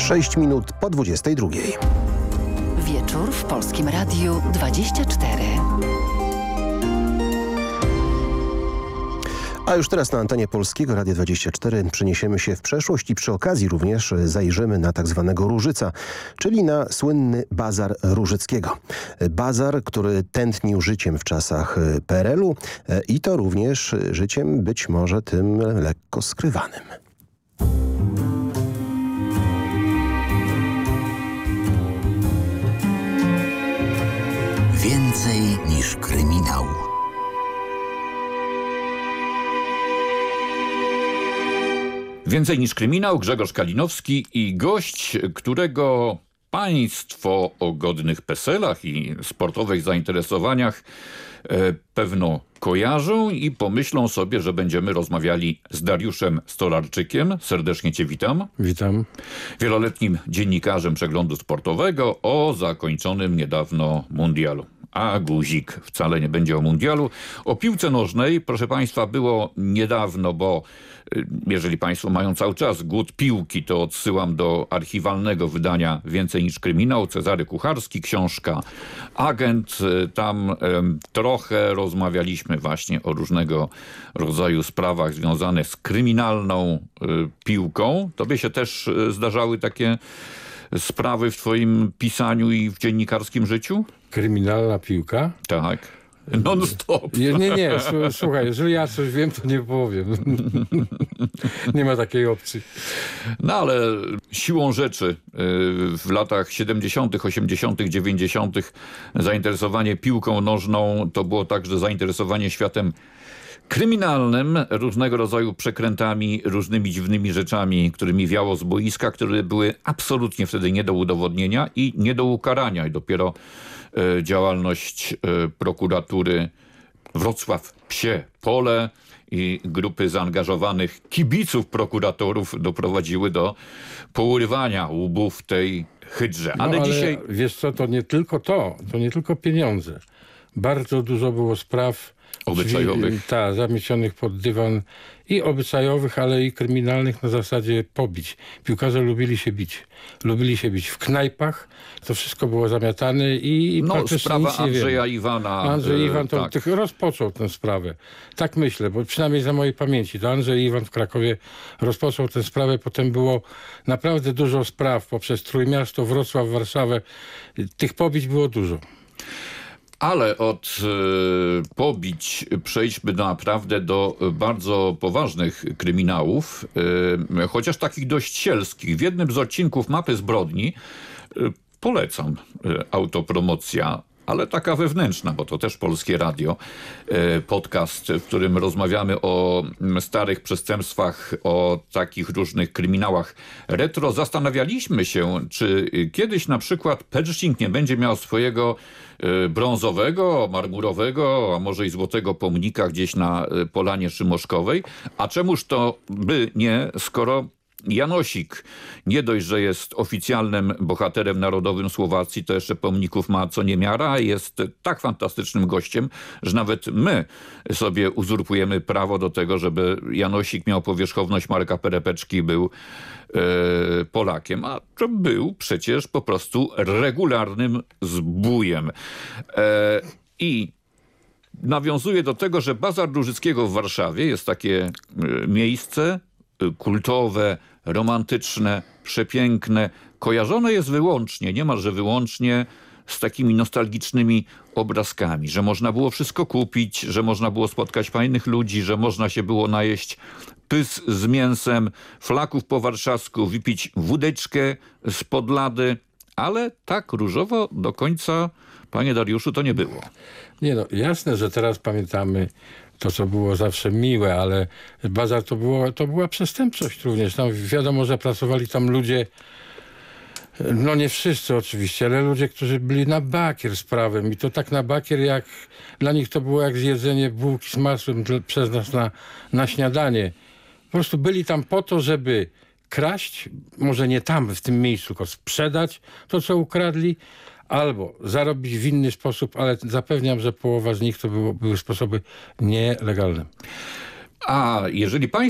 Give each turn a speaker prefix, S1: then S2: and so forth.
S1: 6 minut po 22.
S2: Wieczór w Polskim Radiu 24.
S1: A już teraz na antenie Polskiego Radia 24 przeniesiemy się w przeszłość i przy okazji również zajrzymy na tak zwanego Różyca, czyli na słynny bazar Różyckiego. Bazar, który tętnił życiem w czasach PRL-u i to również życiem być może tym lekko skrywanym.
S3: Więcej niż kryminał.
S4: Więcej niż kryminał, Grzegorz Kalinowski i gość, którego państwo o godnych peselach i sportowych zainteresowaniach pewno kojarzą i pomyślą sobie, że będziemy rozmawiali z Dariuszem Stolarczykiem. Serdecznie Cię witam.
S5: Witam.
S4: Wieloletnim dziennikarzem Przeglądu Sportowego o zakończonym niedawno mundialu. A guzik wcale nie będzie o mundialu. O piłce nożnej, proszę Państwa, było niedawno, bo jeżeli Państwo mają cały czas głód piłki, to odsyłam do archiwalnego wydania Więcej niż kryminał. Cezary Kucharski, książka Agent. Tam trochę rozmawialiśmy właśnie o różnego rodzaju sprawach związanych z kryminalną piłką. Tobie się też zdarzały takie sprawy w Twoim pisaniu i w dziennikarskim życiu?
S5: Kryminalna piłka?
S4: Tak. Non-stop.
S5: Nie. Słuchaj, jeżeli ja coś wiem, to nie powiem. Nie ma takiej opcji.
S4: No ale siłą rzeczy w latach 70., 80., 90. zainteresowanie piłką nożną to było także zainteresowanie światem kryminalnym, różnego rodzaju przekrętami, różnymi dziwnymi rzeczami, którymi wiało z boiska, które były absolutnie wtedy nie do udowodnienia i nie do ukarania. I dopiero działalność prokuratury Wrocław Psie Pole i grupy zaangażowanych kibiców prokuratorów doprowadziły do pourywania łbów tej hydrze. Ale dzisiaj...
S5: Wiesz co, to nie tylko pieniądze. Bardzo dużo było spraw
S4: obyczajowych.
S5: Zamiecionych pod dywan i obyczajowych, ale i kryminalnych na zasadzie pobić. Piłkarze lubili się bić. Lubili się bić w knajpach. To wszystko było zamiatane i praktycznie
S4: sprawa
S5: nic nie
S4: Andrzeja
S5: wiemy.
S4: Iwana.
S5: Andrzej Iwan to
S4: tak.
S5: rozpoczął tę sprawę. Tak myślę, bo przynajmniej za mojej pamięci. To Andrzej Iwan w Krakowie rozpoczął tę sprawę. Potem było naprawdę dużo spraw poprzez Trójmiasto, Wrocław, Warszawę. Tych pobić było dużo.
S4: Ale od pobić przejdźmy naprawdę do bardzo poważnych kryminałów, chociaż takich dość sielskich. W jednym z odcinków Mapy zbrodni polecam autopromocja, ale taka wewnętrzna, bo to też Polskie Radio, podcast, w którym rozmawiamy o starych przestępstwach, o takich różnych kryminałach retro. Zastanawialiśmy się, czy kiedyś na przykład Pershing nie będzie miał swojego brązowego, marmurowego, a może i złotego pomnika gdzieś na Polanie Szymoszkowej. A czemuż to by nie, skoro Janosik nie dość, że jest oficjalnym bohaterem narodowym Słowacji, to jeszcze pomników ma co niemiara, jest tak fantastycznym gościem, że nawet my sobie uzurpujemy prawo do tego, żeby Janosik miał powierzchowność Marka Perepeczki, był Polakiem, a to był przecież po prostu regularnym zbójem. I nawiązuje do tego, że Bazar Różyckiego w Warszawie jest takie miejsce kultowe, romantyczne, przepiękne, kojarzone jest wyłącznie, niemalże wyłącznie z takimi nostalgicznymi obrazkami, że można było wszystko kupić, że można było spotkać fajnych ludzi, że można się było najeść pys z mięsem, flaków po warszawsku, wypić wódeczkę z Podlady, ale tak różowo do końca, panie Dariuszu, to nie było.
S5: Nie no, jasne, że teraz pamiętamy to, co było zawsze miłe, ale bazar to była przestępczość również. Tam wiadomo, że pracowali tam ludzie, no nie wszyscy oczywiście, ale ludzie, którzy byli na bakier z prawem i to tak na bakier, jak dla nich to było jak zjedzenie bułki z masłem przez nas na śniadanie. Po prostu byli tam po to, żeby kraść, może nie tam, w tym miejscu, tylko sprzedać to, co ukradli, albo zarobić w inny sposób, ale zapewniam, że połowa z nich to były sposoby nielegalne.
S4: A jeżeli państwo